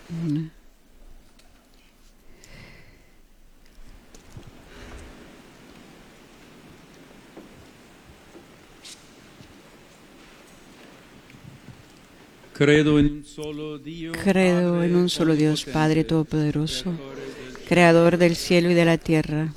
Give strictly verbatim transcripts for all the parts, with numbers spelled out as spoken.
Una. Credo en un solo Dio, Creo en un solo Dios, Padre Todopoderoso, Creador del cielo y de la tierra.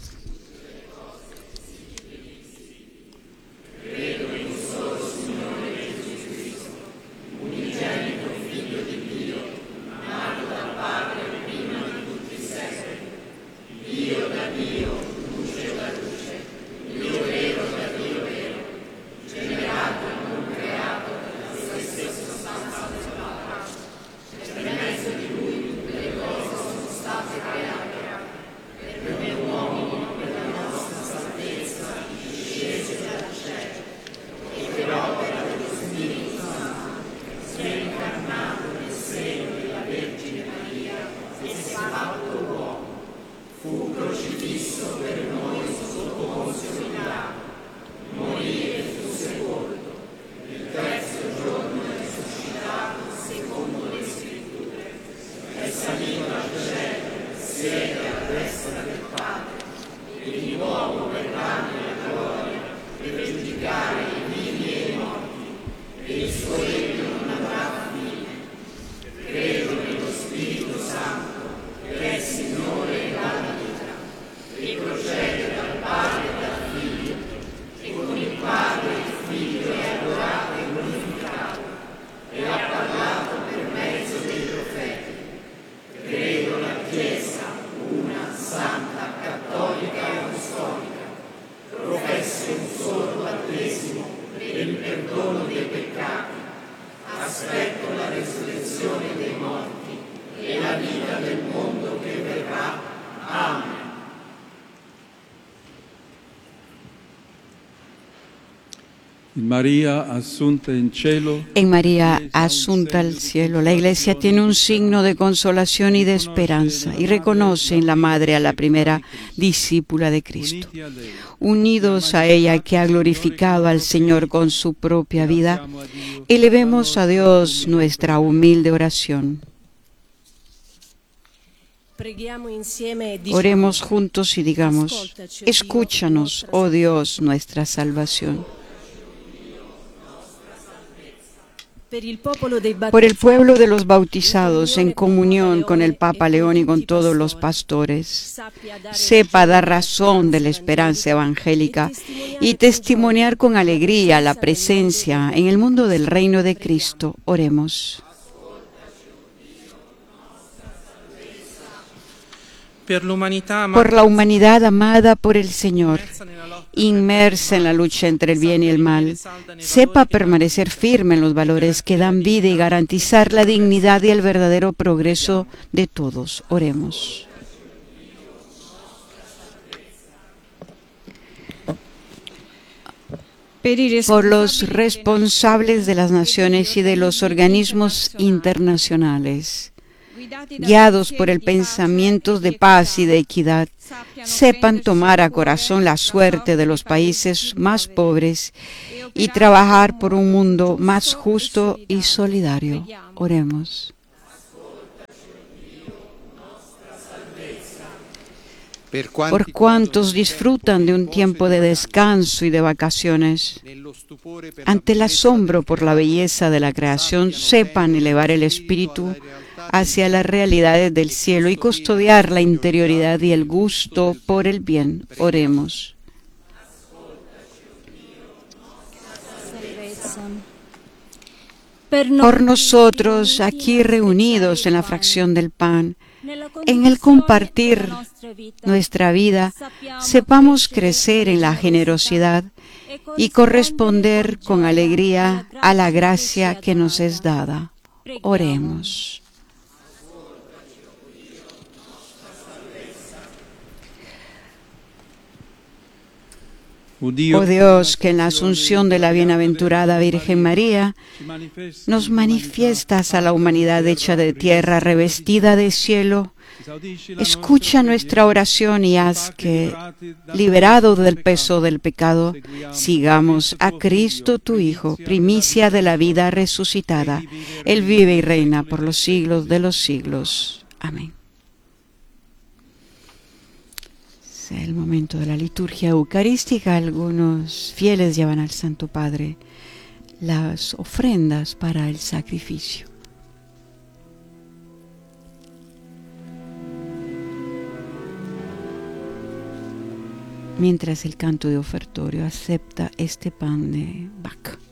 En María asunta en cielo, En María asunta al cielo, la Iglesia tiene un signo de consolación y de esperanza y reconoce en la Madre a la primera discípula de Cristo. Unidos a ella que ha glorificado al Señor con su propia vida, elevemos a Dios nuestra humilde oración. Oremos juntos y digamos: escúchanos, oh Dios, nuestra salvación. Por el pueblo de los bautizados, en comunión con el Papa León y con todos los pastores, sepa dar razón de la esperanza evangélica y testimoniar con alegría la presencia en el mundo del reino de Cristo. Oremos. Por la humanidad amada por el Señor, inmersa en la lucha entre el bien y el mal, sepa permanecer firme en los valores que dan vida y garantizar la dignidad y el verdadero progreso de todos. Oremos. Por los responsables de las naciones y de los organismos internacionales, guiados por el pensamiento de paz y de equidad, sepan tomar a corazón la suerte de los países más pobres y trabajar por un mundo más justo y solidario. Oremos. Por cuantos disfrutan de un tiempo de descanso y de vacaciones, ante el asombro por la belleza de la creación, sepan elevar el espíritu hacia las realidades del cielo y custodiar la interioridad y el gusto por el bien. Oremos. Por nosotros, aquí reunidos en la fracción del pan, en el compartir nuestra vida, sepamos crecer en la generosidad y corresponder con alegría a la gracia que nos es dada. Oremos. Oh Dios, que en la asunción de la bienaventurada Virgen María nos manifiestas a la humanidad hecha de tierra, revestida de cielo, Escucha nuestra oración y haz que, liberado del peso del pecado, sigamos a Cristo tu Hijo, primicia de la vida resucitada. Él vive y reina por los siglos de los siglos. Amén. Es el momento de la liturgia eucarística. Algunos fieles llevan al Santo Padre las ofrendas para el sacrificio. Mientras el canto de ofertorio acepta este pan de Bach.